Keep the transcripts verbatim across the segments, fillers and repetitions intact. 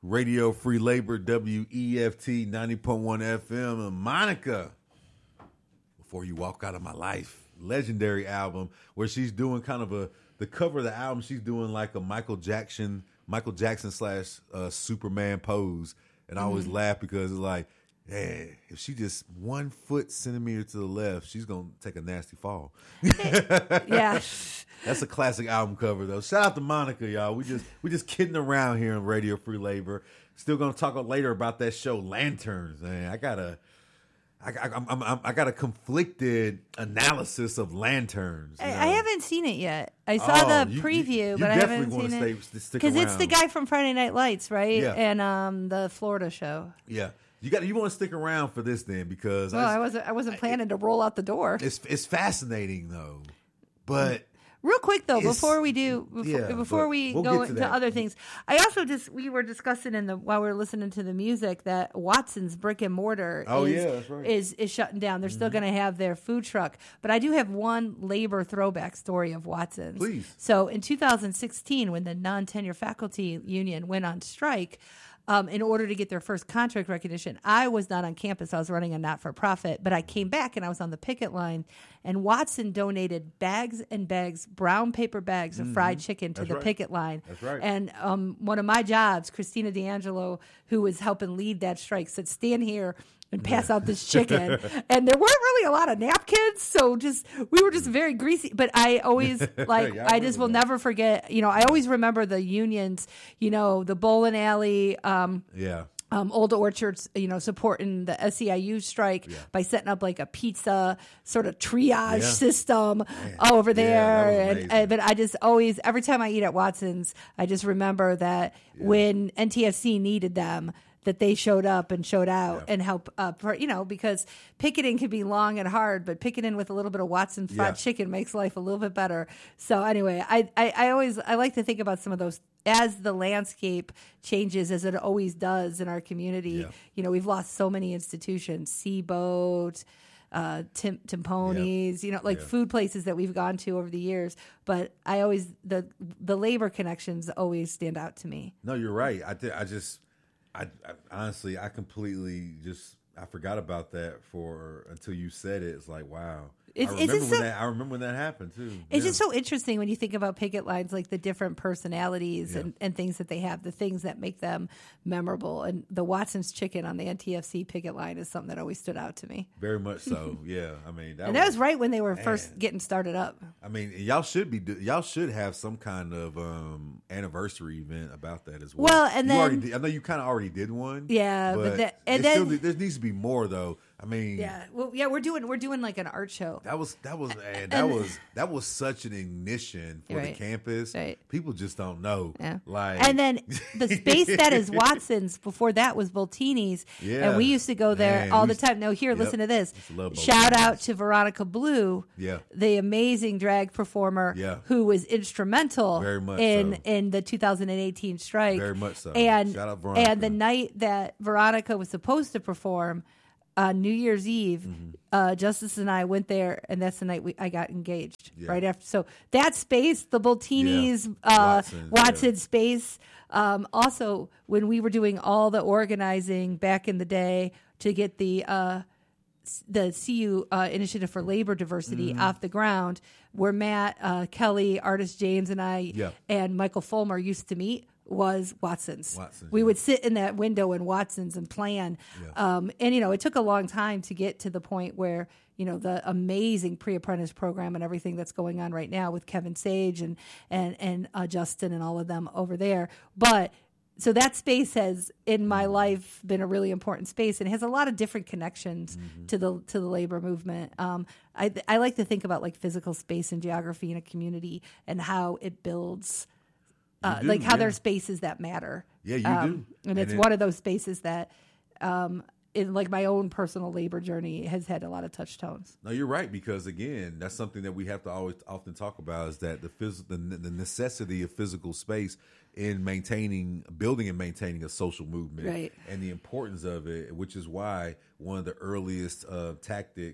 Radio Free Labor, W E F T ninety point one F M. And Monica, Before You Walk Out of My Life, legendary album where she's doing kind of a, the cover of the album, she's doing like a Michael Jackson, Michael Jackson slash uh, Superman pose. And I always mm-hmm. laugh because it's like, hey, if she just one foot centimeter to the left, she's going to take a nasty fall. Yeah. That's a classic album cover, though. Shout out to Monica, y'all. We just we just kidding around here on Radio Free Labor. Still going to talk later about that show, Lanterns. Man, I got a, I, I, I'm, I'm, I got a conflicted analysis of Lanterns. I, I haven't seen it yet. I saw oh, the you, preview, you, you but I haven't seen stay, it because it's the guy from Friday Night Lights, right? Yeah. And um, the Florida show. Yeah. You got. You want to stick around for this then because well, I, I wasn't. I wasn't planning to roll out the door. It's it's fascinating though, but. Real quick though, before we do, before, yeah, before we we'll go to into that. other things, I also just we were discussing in the while we were listening to the music that Watson's Brick and Mortar oh, is, yeah, that's right. is is shutting down. They're mm-hmm. still going to have their food truck, but I do have one labor throwback story of Watson's. Please. So in two thousand sixteen, when the non-tenure faculty union went on strike. Um, in order to get their first contract recognition, I was not on campus. I was running a not-for-profit, but I came back and I was on the picket line, and Watson donated bags and bags, brown paper bags of mm-hmm. fried chicken to That's the right. picket line. That's right. And um, one of my jobs, Christina D'Angelo, who was helping lead that strike, said, stand here and pass out this chicken. And there weren't really a lot of napkins, so just we were just very greasy. But I always, like, yeah, I, I just will that. never forget, you know, I always remember the unions, you know, the bowling alley, um, yeah. Um, Old Orchards, you know, supporting the S E I U strike yeah. by setting up like a pizza sort of triage yeah. system Man. over there. Yeah, and, and But I just always, every time I eat at Watson's, I just remember that yeah. when N T F C needed them, that they showed up and showed out yeah. and help, uh, for, you know, because picketing can be long and hard, but picketing with a little bit of Watson fried yeah. chicken makes life a little bit better. So anyway, I, I, I always, I like to think about some of those as the landscape changes, as it always does in our community. Yeah. You know, we've lost so many institutions, Seaboat, uh, Tim, Timponi's, yeah. you know, like yeah. food places that we've gone to over the years. But I always, the, the labor connections always stand out to me. No, you're right. I, th- I just, I, I honestly, I completely just I forgot about that for until you said it. It's like, wow. It's, I remember it's when so, that I remember when that happened too. It's yeah. just so interesting when you think about picket lines, like the different personalities yeah. and, and things that they have, the things that make them memorable. And the Watson's chicken on the N T F C picket line is something that always stood out to me. Very much so. Yeah, I mean, that and was, that was right when they were man. first getting started up. I mean, y'all should be y'all should have some kind of um, anniversary event about that as well. Well, and you then already did, I know you kind of already did one. Yeah, but, but that, and then then still, there needs to be more though. I mean, yeah, well, yeah, we're doing we're doing like an art show. That was that was man, that And- was that was such an ignition for Right. the campus. Right. People just don't know. Yeah. Like, And then the space that is Watson's, before that was Boltini's. Yeah. And we used to go there Man, all we the used- time. Now, here, Yep. listen to this. Used to love Shout Boltini's. out to Veronica Blue, Yeah. the amazing drag performer Yeah. who was instrumental Very much in, so. in the two thousand eighteen strike. Very much so. And, Shout out Veronica. and the night that Veronica was supposed to perform, on New Year's Eve, Mm-hmm. uh, Justice and I went there, and that's the night we I got engaged. Yeah. Right after, so that space, the Boltini's, Yeah. uh, Watson, Watson yeah. space. Um, also, when we were doing all the organizing back in the day to get the uh, s- the C U uh, Initiative for Labor Diversity Mm-hmm. off the ground, where Matt, uh, Kelly, Artist James, and I, Yeah. and Michael Fulmer used to meet, was Watson's. Watson's, we yeah. would sit in that window in Watson's and plan. Yeah. Um, and, you know, it took a long time to get to the point where, you know, the amazing pre-apprentice program and everything that's going on right now with Kevin Sage and, and, and uh, Justin and all of them over there. But so that space has, in my life, been a really important space, and it has a lot of different connections Mm-hmm. to the to the labor movement. Um, I, I like to think about like physical space and geography in a community and how it builds Uh, do, like how yeah. there's spaces that matter. Yeah, you um, do. And it's And it- one of those spaces that, um, in like my own personal labor journey, has had a lot of touch tones. No, you're right, because again, that's something that we have to always often talk about, is that the phys- the, the necessity of physical space in maintaining, building and maintaining a social movement, Right. and the importance of it, which is why one of the earliest uh, tactics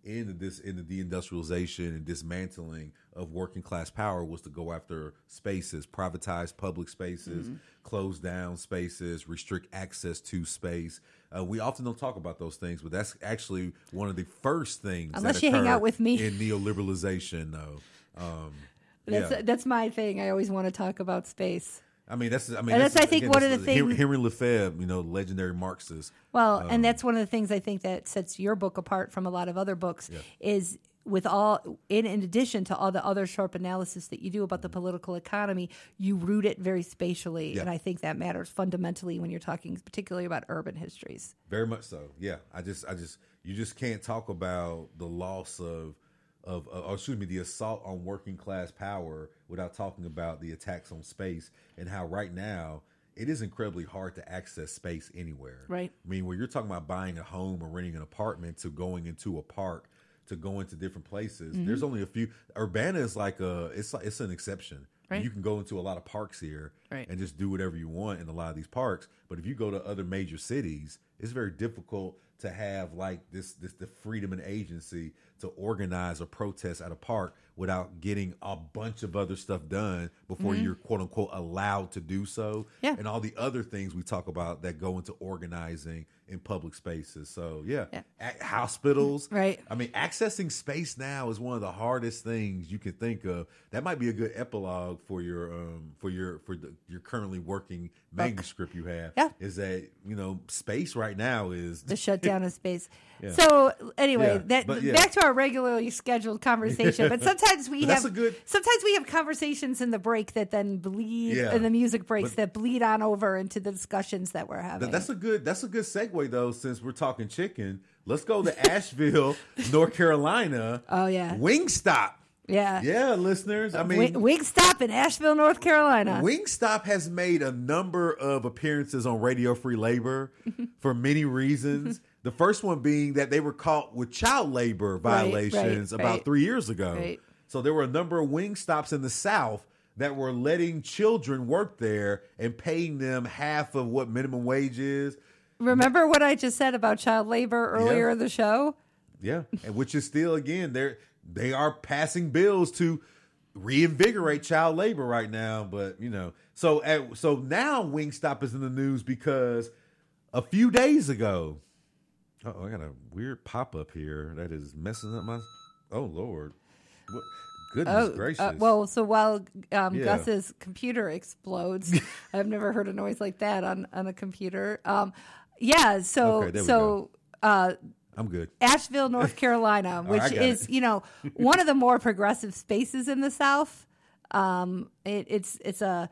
in this in the deindustrialization and dismantling of working class power was to go after spaces, privatize public spaces, mm-hmm. close down spaces, restrict access to space. Uh, we often don't talk about those things, but that's actually one of the first things. Unless that you hang out with me in neoliberalization, though. Um, that's yeah. that's my thing. I always want to talk about space. I mean, that's. I mean, and that's, that's I think again, one of the things. Henry Lefebvre, you know, legendary Marxist. Well, um, and that's one of the things I think that sets your book apart from a lot of other books yeah. is with all, in, in addition to all the other sharp analysis that you do about the political economy, you root it very spatially, yeah. and I think that matters fundamentally when you're talking particularly about urban histories. Very much so. Yeah, I just, I just, you just can't talk about the loss of. Of, uh, or excuse me, the assault on working class power without talking about the attacks on space and how right now it is incredibly hard to access space anywhere. Right. I mean, when you're talking about buying a home or renting an apartment to going into a park to go into different places, mm-hmm. there's only a few. Urbana is like a, it's like, it's an exception. Right. You can go into a lot of parks here right. and just do whatever you want in a lot of these parks. But if you go to other major cities, it's very difficult to have like this, this the freedom and agency to organize a protest at a park without getting a bunch of other stuff done before mm-hmm. you're quote unquote allowed to do so. Yeah. And all the other things we talk about that go into organizing in public spaces. So yeah, yeah. A- hospitals. Right. I mean, accessing space now is one of the hardest things you can think of. That might be a good epilogue for your um for your for the, your currently working manuscript you have. Yeah. Is that, you know, space right now is the shutdown of space. Yeah. So anyway, Yeah, that but yeah. back to our regularly scheduled conversation. But sometimes we But that's have a good- sometimes we have conversations in the break that then bleed Yeah. in the music breaks But- that bleed on over into the discussions that we're having. Th- That's a good. That's a good segue, though. Since we're talking chicken, let's go to Asheville, North Carolina. Oh yeah, Wingstop. yeah, Yeah, listeners. I mean, Wing- Wingstop in Asheville, North Carolina. Wingstop has made a number of appearances on Radio Free Labor for many reasons. The first one being that they were caught with child labor violations right, about right. three years ago. Right. So there were a number of Wingstops in the South that were letting children work there and paying them half of what minimum wage is. Remember what I just said about child labor earlier Yeah. in the show? Yeah, and which is still, again, they're they are passing bills to reinvigorate child labor right now. But you know, so at, so now Wingstop is in the news because a few days ago, oh, I got a weird pop up here that is messing up my. Oh Lord, what, goodness Oh, gracious! uh, well, so while um, Yeah. Gus's computer explodes, I've never heard a noise like that on, on a computer. Um, yeah, so Okay, there we so uh, I'm good. Asheville, North Carolina, which I got is it. you know one of the more progressive spaces in the South. Um, it, it's it's a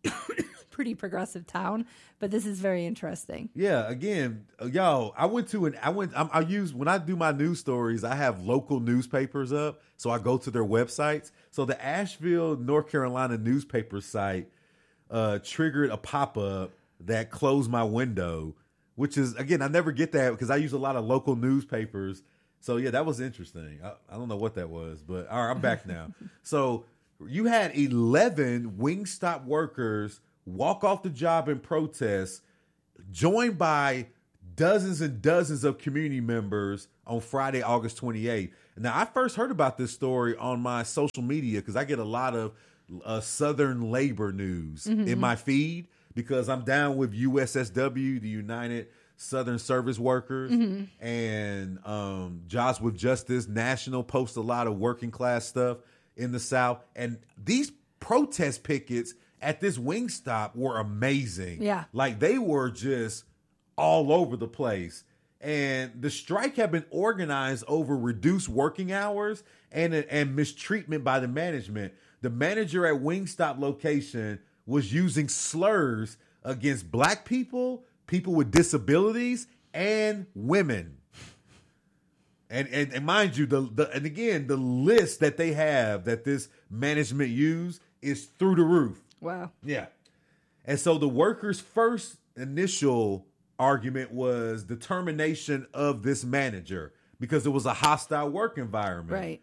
pretty progressive town, but this is very interesting. Yeah, again, uh, yo, I went to an I went I'm, I use when I do my news stories, I have local newspapers up, so I go to their websites. So the Asheville, North Carolina newspaper site uh, triggered a pop up that closed my window, which is again I never get that because I use a lot of local newspapers. So yeah, that was interesting. I, I don't know what that was, but all right, I'm back now. So you had eleven Wingstop workers walk off the job in protest, joined by dozens and dozens of community members on Friday, August twenty-eighth. Now, I first heard about this story on my social media because I get a lot of uh, Southern labor news mm-hmm. in my feed because I'm down with U S S W, the United Southern Service Workers, mm-hmm. and um, Jobs with Justice National posts a lot of working class stuff in the South. And these protest pickets at this Wingstop were amazing. Yeah. Like they were just all over the place. And the strike had been organized over reduced working hours and, and mistreatment by the management. The manager at Wingstop location was using slurs against black people, people with disabilities, and women. And, and and mind you, the, the and again, the list that they have that this management used is through the roof. Wow. Yeah. And so the workers' first initial argument was the termination of this manager because it was a hostile work environment. Right.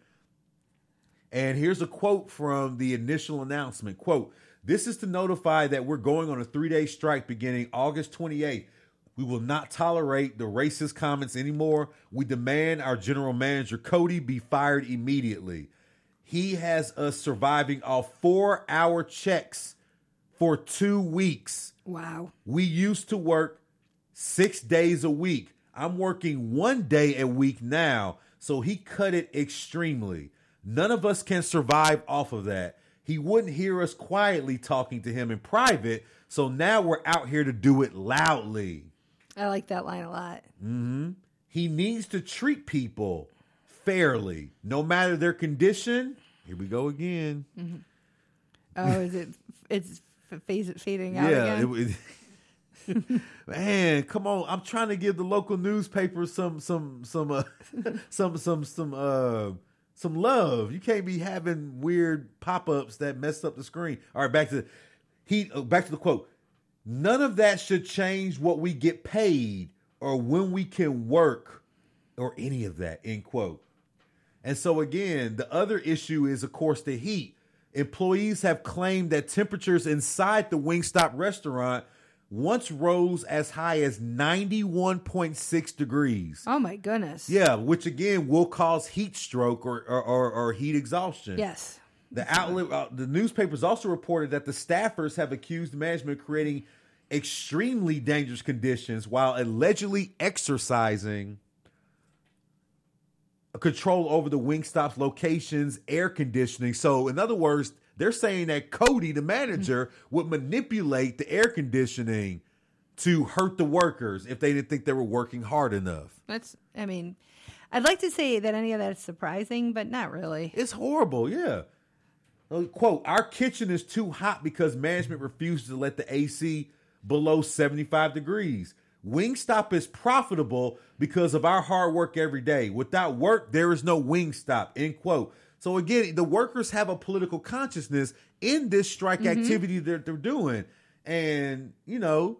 And here's a quote from the initial announcement. Quote, "This is to notify that we're going on a three-day strike beginning August twenty-eighth. We will not tolerate the racist comments anymore. We demand our general manager, Cody, be fired immediately. He has us surviving off four-hour checks for two weeks. Wow. We used to work six days a week. I'm working one day a week now, so he cut it extremely. None of us can survive off of that. He wouldn't hear us quietly talking to him in private, so now we're out here to do it loudly. I like that line a lot. Mm-hmm. He needs to treat people fairly, no matter their condition. Here we go again. Mm-hmm. Oh, is it? It's phase fading out yeah, again. It, it, man, come on! I'm trying to give the local newspaper some, some, some, uh, some, some, some, uh, some love. You can't be having weird pop-ups that mess up the screen. All right, back to he. Uh, back to the quote. None of that should change what we get paid or when we can work or any of that, end quote. And so again, the other issue is, of course, the heat. Employees have claimed that temperatures inside the Wingstop restaurant once rose as high as ninety-one point six degrees. Oh, my goodness. Yeah, which again will cause heat stroke or, or, or, or heat exhaustion. Yes. The outlet, uh, the newspapers also reported that the staffers have accused management of creating extremely dangerous conditions while allegedly exercising control over the Wingstop's locations, air conditioning. So, in other words, they're saying that Cody, the manager, would manipulate the air conditioning to hurt the workers if they didn't think they were working hard enough. That's, I mean, I'd like to say that any of that is surprising, but not really. It's horrible, yeah. Quote, our kitchen is too hot because management refuses to let the A C below seventy-five degrees. Wingstop is profitable because of our hard work every day. Without work, there is no Wingstop, end quote. So again, the workers have a political consciousness in this strike mm-hmm. activity that they're doing. And, you know,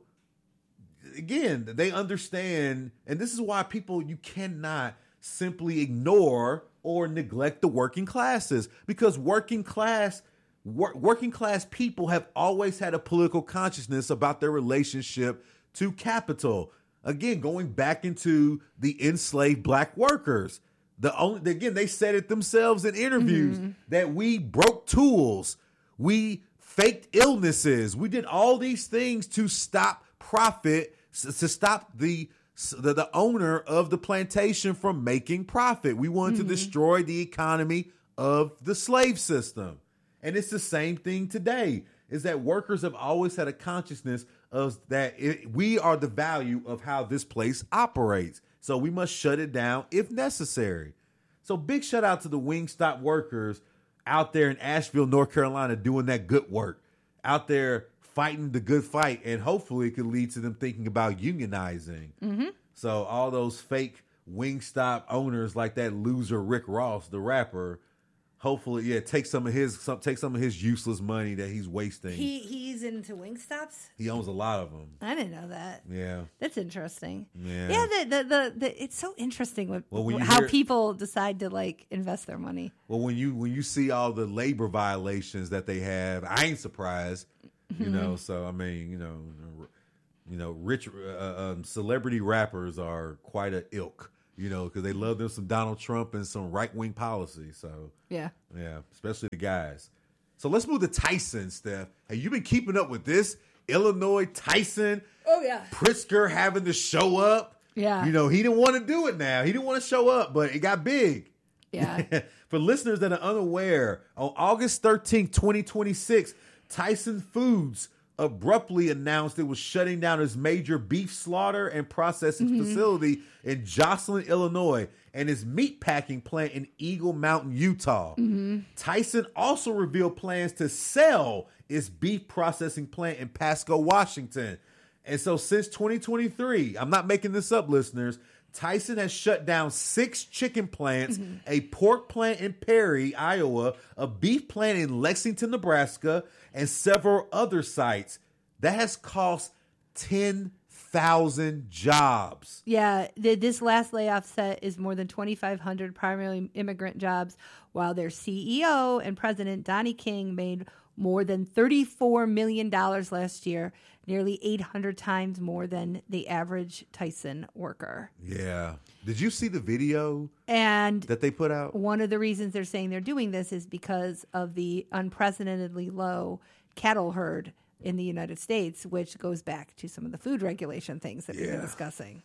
again, they understand, and this is why people, you cannot simply ignore or neglect the working classes, because working class wor- working class people have always had a political consciousness about their relationship to capital. Again, going back into the enslaved black workers. The only again, they said it themselves in interviews mm-hmm. that we broke tools, we faked illnesses, we did all these things to stop profit, to stop the The, the owner of the plantation from making profit. We wanted mm-hmm. to destroy the economy of the slave system. And it's the same thing today, is that workers have always had a consciousness of that it, we are the value of how this place operates. So we must shut it down if necessary. So big shout out to the Wingstop workers out there in Asheville, North Carolina, doing that good work, out there fighting the good fight, and hopefully it could lead to them thinking about unionizing. Mm-hmm. So all those fake Wingstop owners like that loser Rick Ross, the rapper, hopefully, yeah, take some of his some take some of his useless money that he's wasting. He he's into Wingstops. He owns a lot of them. I didn't know that. Yeah, that's interesting. Yeah, yeah. The the the, the it's so interesting with well, how hear, people decide to like invest their money. Well, when you when you see all the labor violations that they have, I ain't surprised. You mm-hmm. know, so I mean, you know, you know, rich uh, um, celebrity rappers are quite a ilk. You know, because they love them some Donald Trump and some right wing policy. So yeah, yeah, especially the guys. So let's move to Tyson, Steph. Have you been keeping up with this? Illinois Tyson. Oh yeah, Pritzker having to show up. Yeah, you know, he didn't want to do it now. He didn't want to show up, but it got big. Yeah. For listeners that are unaware, on August thirteenth, twenty twenty-six, Tyson Foods abruptly announced it was shutting down its major beef slaughter and processing mm-hmm. facility in Jocelyn, Illinois, and its meat packing plant in Eagle Mountain, Utah. Mm-hmm. Tyson also revealed plans to sell its beef processing plant in Pasco, Washington. And so since twenty twenty-three, I'm not making this up, listeners, Tyson has shut down six chicken plants, mm-hmm. a pork plant in Perry, Iowa, a beef plant in Lexington, Nebraska, and several other sites. That has cost ten thousand jobs. Yeah, the, this last layoff set is more than twenty-five hundred primarily immigrant jobs, while their C E O and president, Donnie King, made more than thirty-four million dollars last year, nearly eight hundred times more than the average Tyson worker. Yeah. Did you see the video And that they put out? one of the reasons they're saying they're doing this is because of the unprecedentedly low cattle herd in the United States, which goes back to some of the food regulation things that we've been Yeah. discussing.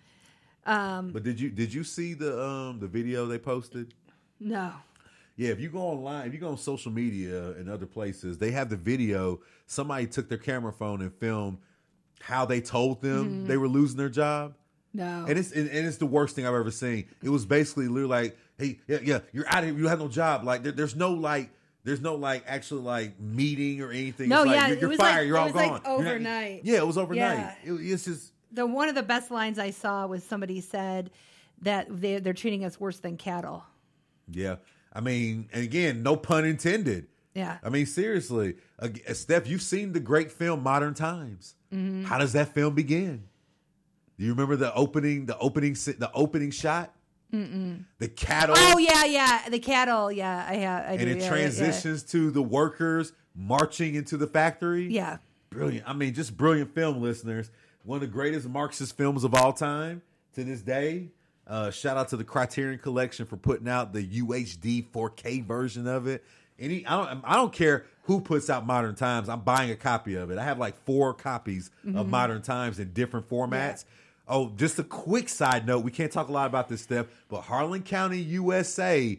But did you did you see the um the video they posted? No. Yeah, if you go online, if you go on social media and other places, they have the video. Somebody took their camera phone and filmed how they told them Mm-hmm. they were losing their job. No. And it's and, and it's the worst thing I've ever seen. It was basically literally like, hey, yeah, yeah, you're out of here. You have no job. Like there, there's no like, there's no like actual like meeting or anything. No, it's like, yeah, you're, it you're was fired. like- you're it all was gone. like You're not- overnight. yeah, it was overnight. Yeah. It, it's just The one of the best lines I saw was somebody said that they they're treating us worse than cattle. yeah. I mean, and again, no pun intended. Yeah. I mean, seriously, uh, Steph, you've seen the great film Modern Times. Mm-hmm. How does that film begin? Do you remember the opening, the opening, si- the opening shot? Mm-mm. The cattle. Oh yeah, yeah, the cattle. Yeah, I have. I do. and it yeah, yeah, transitions to the workers marching into the factory. Yeah. Brilliant. I mean, just brilliant film, listeners. One of the greatest Marxist films of all time to this day. Uh, shout out to the Criterion Collection for putting out the U H D four K version of it. Any, I don't, I don't care who puts out Modern Times. I'm buying a copy of it. I have like four copies of Modern Times in different formats. Oh, just a quick side note. We can't talk a lot about this stuff, but Harlan County, U S A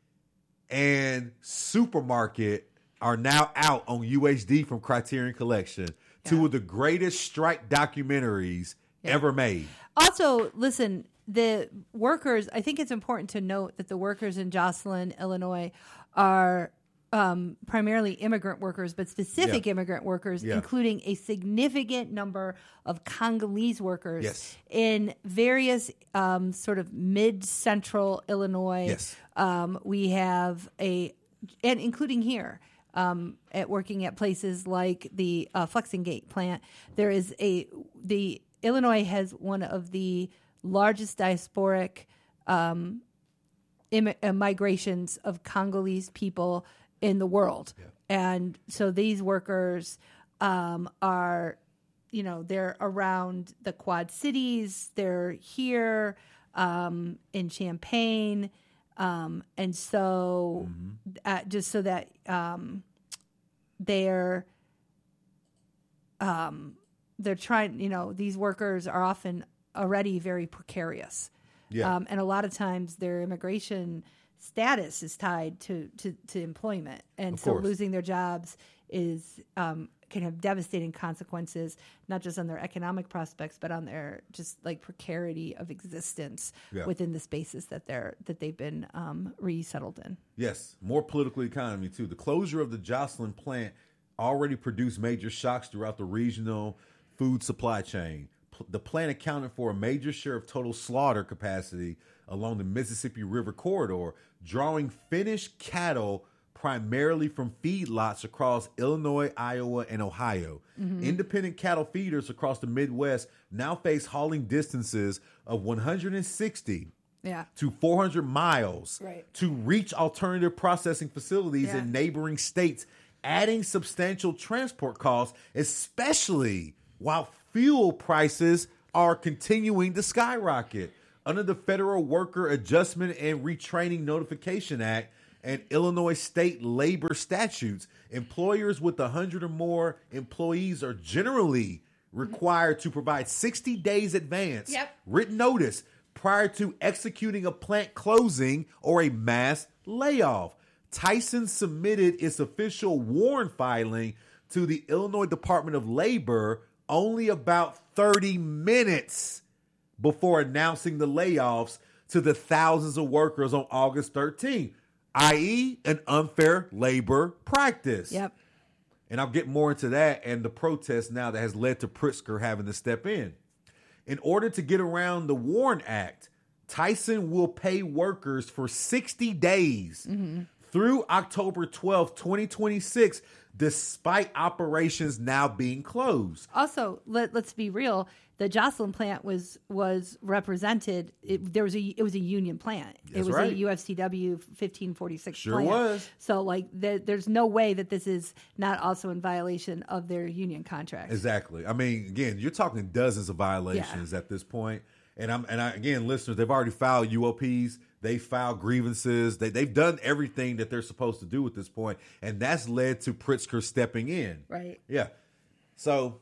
and Supermarket are now out on U H D from Criterion Collection. Two Yeah. of the greatest strike documentaries ever made. Also, listen, the workers, I think it's important to note that the workers in Jocelyn, Illinois are um, primarily immigrant workers, but specific Yeah. immigrant workers, Yeah. including a significant number of Congolese workers Yes. in various um, sort of mid-central Illinois. Yes. Um, we have a, and including here, um, at working at places like the uh, Flexingate plant, there is a, the Illinois has one of the largest diasporic um, Im- uh, migrations of Congolese people in the world. And so these workers um, are, you know, they're around the Quad Cities, they're here um, in Champaign. Um, and so uh, just so that um, they're, um, they're trying, you know, these workers are often already very precarious. Yeah. Um, and a lot of times their immigration status is tied to, to, to employment. And Of so course. losing their jobs is um, can have devastating consequences, not just on their economic prospects, but on their just like precarity of existence Yeah. within the spaces that they're that they've been um, resettled in. Yes, more political economy too. The closure of the Jocelyn plant already produced major shocks throughout the regional food supply chain. P- The plant accounted for a major share of total slaughter capacity along the Mississippi River corridor, drawing finished cattle primarily from feedlots across Illinois, Iowa, and Ohio. Independent cattle feeders across the Midwest now face hauling distances of one hundred sixty Yeah. to four hundred miles Right. to reach alternative processing facilities Yeah. in neighboring states, adding substantial transport costs, especially while fuel prices are continuing to skyrocket. Under the Federal Worker Adjustment and Retraining Notification Act and Illinois state labor statutes, employers with one hundred or more employees are generally required to provide sixty days advance Yep. written notice prior to executing a plant closing or a mass layoff. Tyson submitted its official warrant filing to the Illinois Department of Labor only about thirty minutes before announcing the layoffs to the thousands of workers on August thirteenth, that is an unfair labor practice. Yep. And I'll get more into that and the protest now that has led to Pritzker having to step in. In order to get around the WARN Act, Tyson will pay workers for sixty days through October twelfth, twenty twenty-six, despite operations now being closed. Also, let, let's be real. The Jocelyn plant was was represented. It, there was a it was a union plant. That's it was right. a U F C W fifteen forty-six Sure plant. was. So, like, there, there's no way that this is not also in violation of their union contract. Exactly. I mean, again, you're talking dozens of violations yeah. at this point. And I'm and I, again, listeners, they've already filed U O Ps. They filed grievances. They they've done everything that they're supposed to do at this point, and that's led to Pritzker stepping in. Right. Yeah. So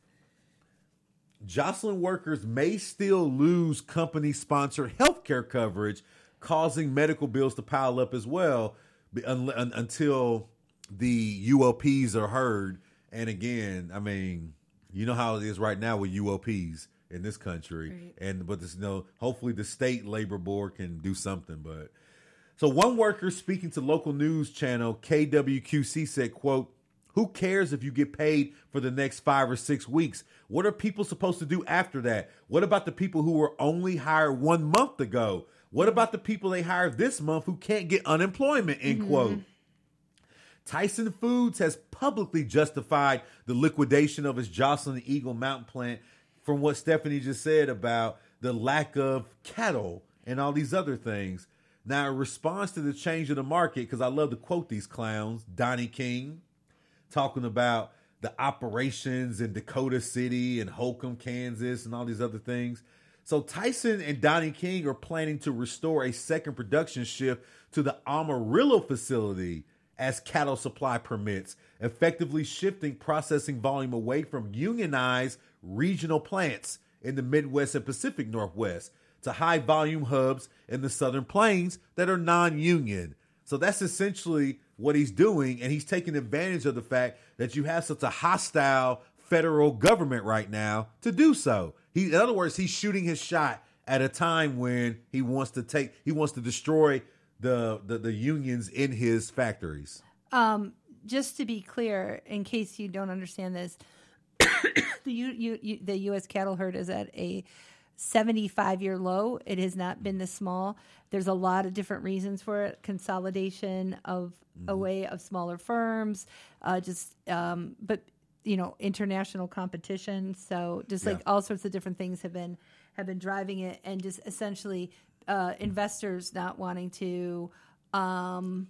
Jocelyn workers may still lose company-sponsored healthcare coverage, causing medical bills to pile up as well un, un, until the U O Ps are heard. And again, I mean, you know how it is right now with U O Ps in this country. Right. And but this, you know, hopefully the state labor board can do something. But so one worker speaking to local news channel K W Q C said, quote, "Who cares if you get paid for the next five or six weeks? What are people supposed to do after that? What about the people who were only hired one month ago? What about the people they hired this month who can't get unemployment?" End mm-hmm. quote. Tyson Foods has publicly justified the liquidation of its Jocelyn Eagle Mountain plant from what Stephanie just said about the lack of cattle and all these other things. Now, in response to the change of the market, because I love to quote these clowns, Donnie King, talking about the operations in Dakota City and Holcomb, Kansas, and all these other things. So Tyson and Donnie King are planning to restore a second production shift to the Amarillo facility as cattle supply permits, effectively shifting processing volume away from unionized regional plants in the Midwest and Pacific Northwest to high volume hubs in the Southern Plains that are non-union. So that's essentially what he's doing, and he's taking advantage of the fact that you have such a hostile federal government right now to do so. He, in other words, he's shooting his shot at a time when he wants to take, he wants to destroy the the, the unions in his factories. Um, just to be clear, in case you don't understand this, the U, U, U, the U S cattle herd is at a seventy-five year low. It has not been this small. There's a lot of different reasons for it. Consolidation of mm-hmm. away of smaller firms, uh, just um, but you know, international competition. So just like yeah. all sorts of different things have been have been driving it, and just essentially uh, investors not wanting to um,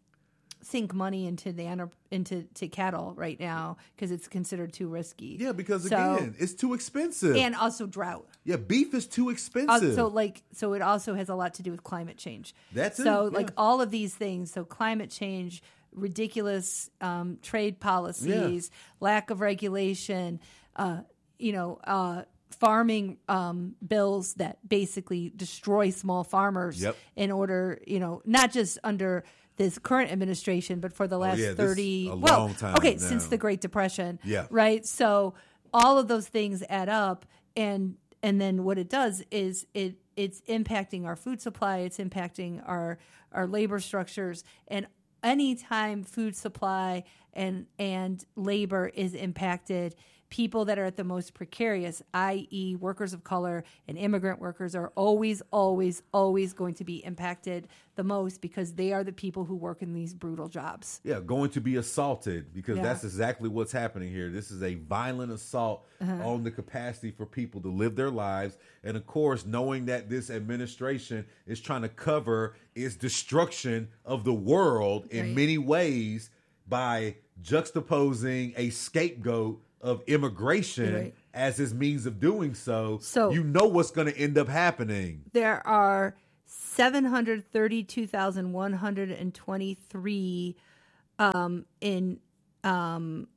sink money into the into to cattle right now because it's considered too risky. Yeah, because so, again, it's too expensive, and also drought. Yeah, beef is too expensive. Uh, so like, so it also has a lot to do with climate change. That's so it. So like yeah. all of these things. So climate change, ridiculous um, trade policies, yeah. lack of regulation. Uh, you know. Uh, farming um, bills that basically destroy small farmers yep. in order, you know, not just under this current administration, but for the last oh, yeah, thirty, a well, long time okay, now. since the Great Depression, yeah. right? So all of those things add up, and and then what it does is it it's impacting our food supply, it's impacting our our labor structures, and anytime food supply and and labor is impacted, people that are at the most precarious, that is workers of color and immigrant workers, are always, always, always going to be impacted the most because they are the people who work in these brutal jobs. Yeah, going to be assaulted because yeah. that's exactly what's happening here. This is a violent assault uh-huh. on the capacity for people to live their lives. And of course, knowing that this administration is trying to cover its destruction of the world in right. many ways by juxtaposing a scapegoat of immigration right. as his means of doing so, so you know what's going to end up happening. There are seven hundred thirty-two thousand one hundred twenty-three um, in um,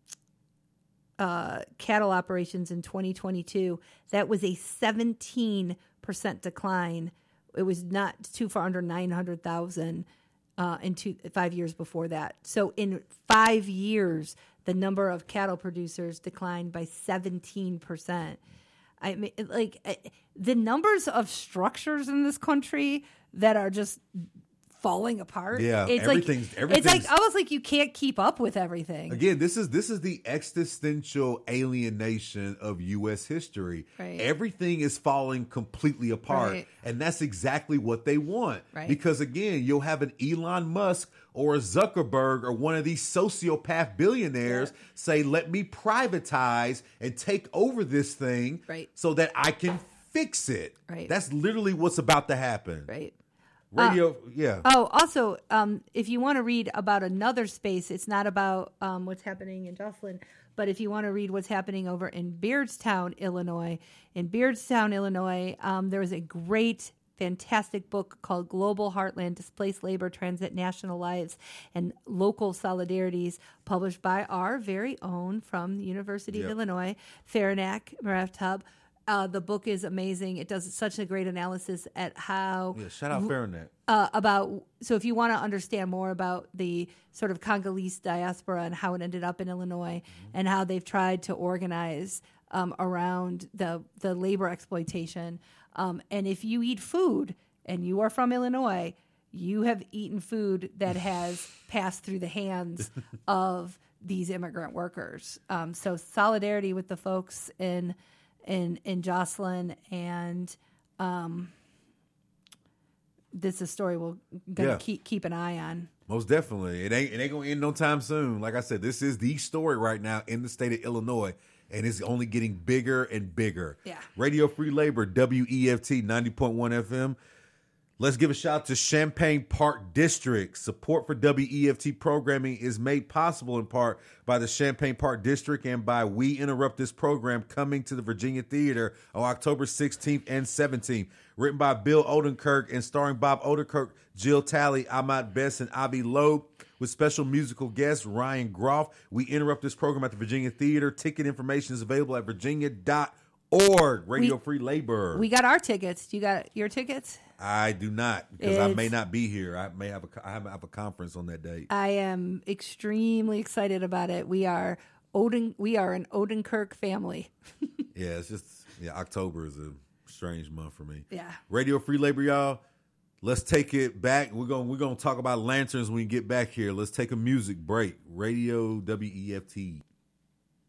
uh, cattle operations in twenty twenty-two. That was a seventeen percent decline. It was not too far under nine hundred thousand uh, in two, five years before that. So in five years, the number of cattle producers declined by seventeen percent. I mean, like the numbers of structures in this country that are just falling apart. Yeah, it's everything's- like everything's- it's like almost like you can't keep up with everything. Again, this is this is the existential alienation of U S history. Right. Everything is falling completely apart, Right. and that's exactly what they want. Right. Because again, you'll have an Elon Musk or a Zuckerberg or one of these sociopath billionaires Yeah. say, "Let me privatize and take over this thing, Right. so that I can fix it." Right. That's literally what's about to happen. Right. Radio, yeah. Oh, also, um, if you want to read about another space, it's not about um, what's happening in Jocelyn, but if you want to read what's happening over in Beardstown, Illinois, in Beardstown, Illinois, um, there was a great, fantastic book called Global Heartland, Displaced Labor, Transit, National Lives, and Local Solidarities, published by our very own from the University Yep. of Illinois, Faranack Maraftub. Uh, the book is amazing. It does such a great analysis at how Yeah, shout out Faranack. uh, about so if you want to understand more about the sort of Congolese diaspora and how it ended up in Illinois Mm-hmm. and how they've tried to organize um, around the the labor exploitation, um, and if you eat food and you are from Illinois, you have eaten food that has passed through the hands of these immigrant workers. Um, so solidarity with the folks in in in Jocelyn, and um, this is a story we're gonna Yeah. keep keep an eye on. Most definitely. It ain't it ain't gonna end no time soon. Like I said, this is the story right now in the state of Illinois, and it's only getting bigger and bigger. Yeah. Radio Free Labor, W E F T ninety point one F M. Let's give a shout out to Champaign Park District. Support for W E F T programming is made possible in part by the Champaign Park District and by We Interrupt This program coming to the Virginia Theater on October sixteenth and seventeenth. Written by Bill Odenkirk and starring Bob Odenkirk, Jill Talley, Ahmad Best, and Avi Loeb, with special musical guest Ryan Groff. We Interrupt This program at the Virginia Theater. Ticket information is available at virginia dot org. Radio We- Free Labor. We got our tickets. You got your tickets? I do not, because I may It's- not be here. I may have a I have have a conference on that date. I am extremely excited about it. We are Oden. We are an Odenkirk family. Yeah, it's just yeah. October is a strange month for me. Yeah. Radio Free Labor, y'all. Let's take it back. We're gonna we're gonna talk about lanterns when we get back here. Let's take a music break. Radio W E F T.